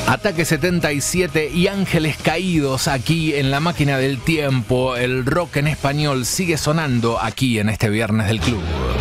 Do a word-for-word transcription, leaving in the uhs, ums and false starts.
Ataque setenta y siete y Ángeles Caídos aquí en la máquina del tiempo. El rock en español sigue sonando aquí en este Viernes del Club.